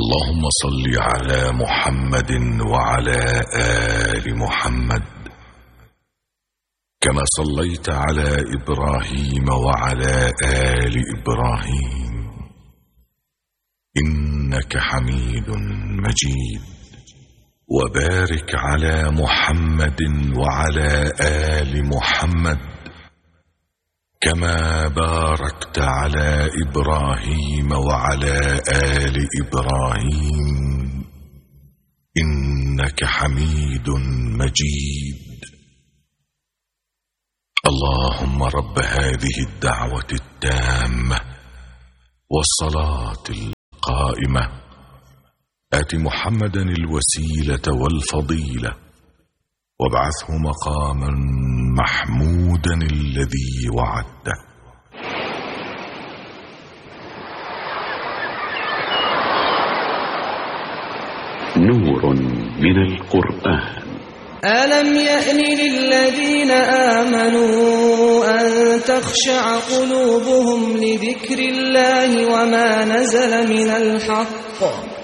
اللهم صل على محمد وعلى آل محمد كما صليت على إبراهيم وعلى آل إبراهيم إنك حميد مجيد. وبارك على محمد وعلى آل محمد كما باركت على إبراهيم وعلى آل إبراهيم إنك حميد مجيد. اللهم رب هذه الدعوة التامة والصلاة القائمة آت محمدا الوسيلة والفضيلة وابعثه مقاما محمودا الذي وعدته. نور من القرآن. ألم يأن للذين آمنوا أن تخشع قلوبهم لذكر الله وما نزل من الحق